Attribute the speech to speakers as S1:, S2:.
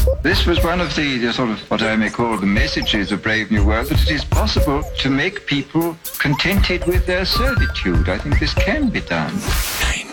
S1: This was one of the sort of what I may call the messages of Brave New World, that it is possible to make people contented with their servitude. I think this can be done.